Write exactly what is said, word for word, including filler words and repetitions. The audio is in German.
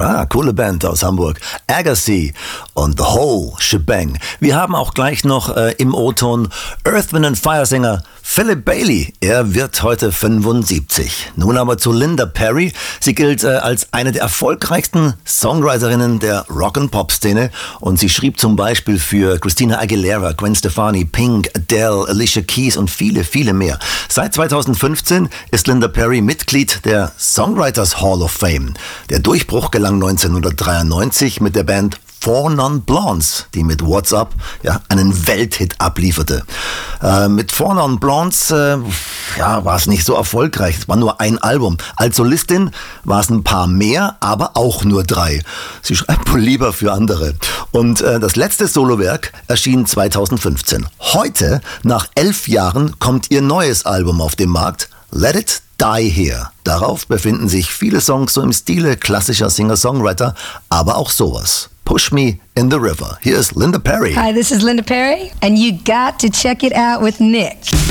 Ah, coole Band aus Hamburg. Agassi und The Whole Shebang. Wir haben auch gleich noch äh, im O-Ton Earth, Wind and Fire Sänger Philip Bailey. Er wird heute fünfundsiebzig. Nun aber zu Linda Perry. Sie gilt äh, als eine der erfolgreichsten Songwriterinnen der Rock-and-Pop-Szene und sie schrieb zum Beispiel für Christina Aguilera, Gwen Stefani, Pink, Adele, Alicia Keys und viele, viele mehr. Seit zweitausendfünfzehn ist Linda Perry Mitglied der Songwriters Hall of Fame. Der Durchbruch gelang neunzehnhundertdreiundneunzig mit der Band Four Non Blondes, die mit What's Up ja, einen Welthit ablieferte. Äh, mit Four Non Blondes äh, ja, war es nicht so erfolgreich. Es war nur ein Album. Als Solistin war es ein paar mehr, aber auch nur drei. Sie schreibt wohl lieber für andere. Und äh, das letzte Solowerk erschien zweitausendfünfzehn. Heute, nach elf Jahren, kommt ihr neues Album auf den Markt. Let It Die Here. Darauf befinden sich viele Songs so im Stile klassischer Singer-Songwriter, aber auch sowas. Push Me in the River. Here is Linda Perry. Hi, this is Linda Perry, and you got to check it out with Nick.